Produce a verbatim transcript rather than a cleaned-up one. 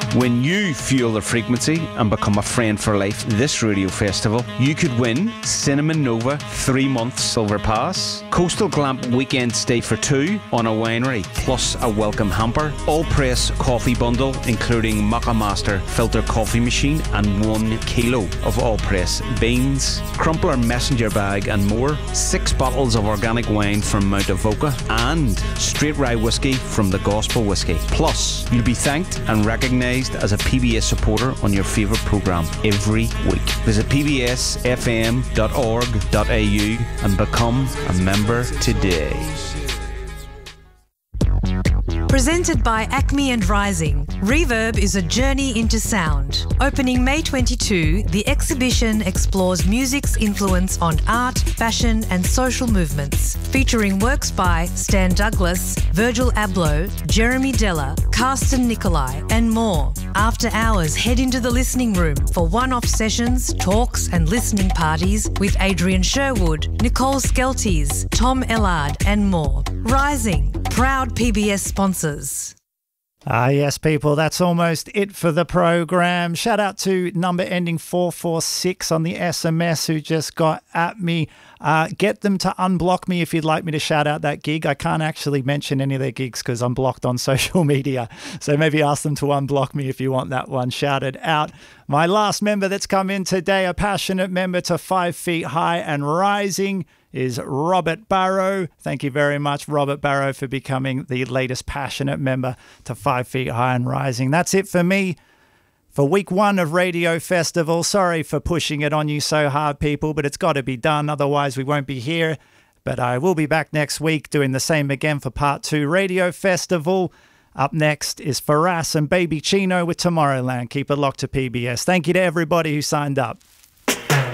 When you fuel the frequency and become a friend for life this radio festival, you could win Cinnamon Nova three-month silver pass, Coastal Glamp weekend stay for two on a winery, plus a welcome hamper, all-press coffee bundle including Maca Master filter coffee machine and one kilo of all-press beans, Crumpler messenger bag and more, six bottles of organic wine from Mount Avoca and straight rye whiskey from the Gospel Whiskey. Plus, you'll be thanked and recognised as a P B S supporter on your favourite programme every week. Visit p b s f m dot org dot a u and become a member today. Presented by Acme and Rising, Reverb is a journey into sound. Opening May twenty-second, the exhibition explores music's influence on art, fashion and social movements, featuring works by Stan Douglas, Virgil Abloh, Jeremy Della, Carsten Nicolai and more. After hours, head into the listening room for one-off sessions, talks and listening parties with Adrian Sherwood, Nicole Skelties, Tom Ellard and more. Rising, proud P B S sponsors. Ah, yes, people, that's almost it for the program. Shout out to number ending four four six on the S M S who just got at me. Uh, get them to unblock me if you'd like me to shout out that gig. I can't actually mention any of their gigs because I'm blocked on social media. So maybe ask them to unblock me if you want that one shouted out. My last member that's come in today, a passionate member to Five Feet High and Rising, is Robert Barrow. Thank you very much, Robert Barrow, for becoming the latest passionate member to Five Feet High and Rising. That's it for me for week one of Radio Festival. Sorry for pushing it on you so hard, people, but it's got to be done. Otherwise, we won't be here. But I will be back next week doing the same again for part two. Radio Festival. Up next is Faraz and Baby Chino with Tomorrowland. Keep it locked to P B S. Thank you to everybody who signed up.